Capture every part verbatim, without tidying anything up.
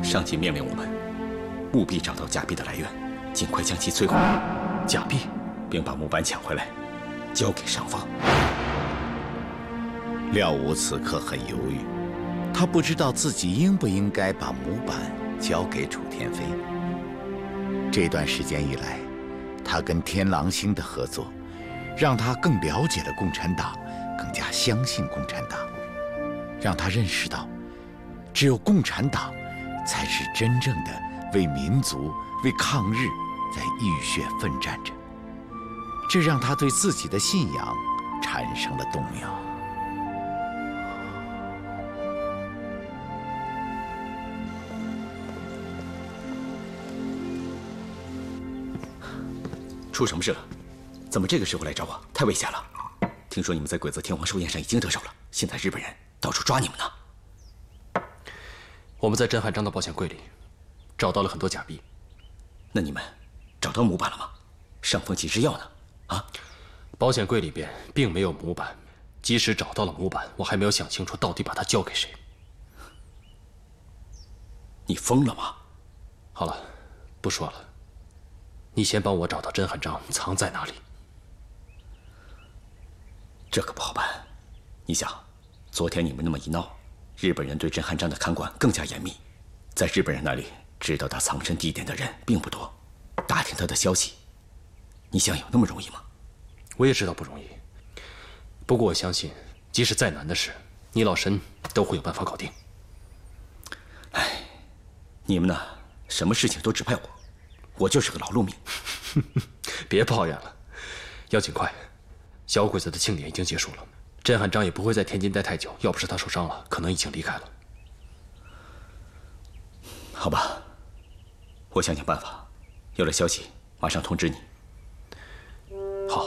上级命令我们务必找到假币的来源，尽快将其摧毁。假币，并把木板抢回来，交给上方。 廖武此刻很犹豫，他不知道自己应不应该把木板交给楚天飞。这段时间以来，他跟天狼星的合作，让他更了解了共产党，更加相信共产党，让他认识到，只有共产党才是真正的为民族、为抗日在浴血奋战着。这让他对自己的信仰产生了动摇。 出什么事了？怎么这个时候来找我？太危险了！听说你们在鬼子天皇寿宴上已经得手了，现在日本人到处抓你们呢。 我们在甄汉章的保险柜里找到了很多假币。 那你们找到模板了吗？上峰几制药呢？啊？ 保险柜里边并没有模板，即使找到了模板，我还没有想清楚到底把它交给谁。 你疯了吗？ 好了，不说了。你先帮我找到甄汉章藏在哪里。 这可不好办。你想，昨天你们那么一闹，日本人对甄汉章的看管更加严密。在日本人那里，知道他藏身地点的人并不多，打听他的消息，你想有那么容易吗？ 我也知道不容易，不过我相信，即使再难的事，你老神都会有办法搞定。 哎，你们呢，什么事情都指派我，我就是个劳碌命。 别抱怨了，要尽快。小鬼子的庆典已经结束了，甄汉章也不会在天津待太久，要不是他受伤了，可能已经离开了。 好吧，我想想办法，有了消息马上通知你。 好。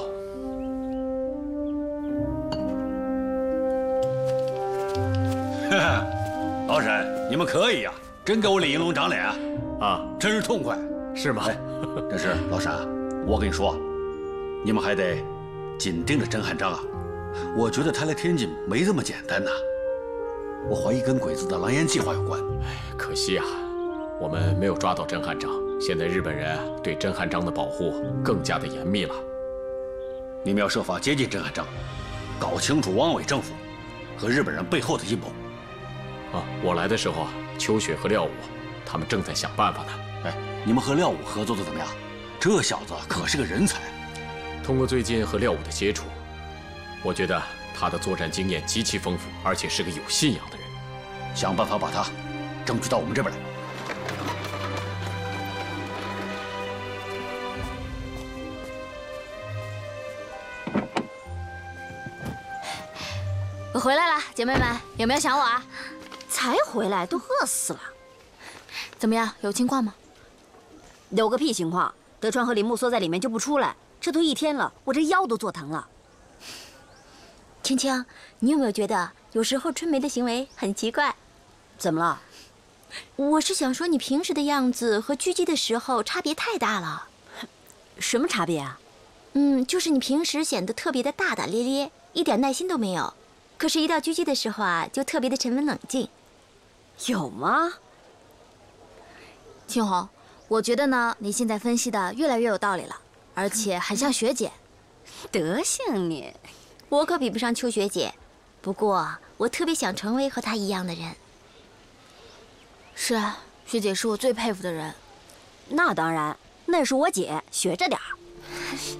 老沈，你们可以呀、啊，真给我领一龙长脸啊！ 啊， 真是痛快， 是吗？ 哎，这是老沈，我跟你说，你们还得紧盯着甄汉章啊！我觉得他来天津没这么简单呐、啊，我怀疑跟鬼子的狼烟计划有关。 哎，可惜啊，我们没有抓到甄汉章。现在日本人对甄汉章的保护更加的严密了。 你们要设法接近甄汉章，搞清楚汪伪政府和日本人背后的阴谋。 啊，我来的时候啊，秋雪和廖武他们正在想办法呢。 哎，你们和廖武合作的怎么样？这小子可是个人才。 通过最近和廖武的接触，我觉得他的作战经验极其丰富，而且是个有信仰的人。 想办法把他争取到我们这边来。 我回来了，姐妹们，有没有想我啊？ 才回来都饿死了。 怎么样，有情况吗？ 有个屁情况！德川和铃木缩在里面就不出来，这都一天了，我这腰都坐疼了。 青青，你有没有觉得有时候春梅的行为很奇怪？ 怎么了？ 我是想说，你平时的样子和狙击的时候差别太大了。 什么差别啊？ 嗯，就是你平时显得特别的大大咧咧，一点耐心都没有。可是，一到狙击的时候啊，就特别的沉稳冷静。 有吗？ 青红，我觉得呢，你现在分析的越来越有道理了，而且很像学姐。 德行你， 我可比不上秋学姐，不过我特别想成为和她一样的人。是啊，学姐是我最佩服的人。 那当然，那是我姐，学着点儿。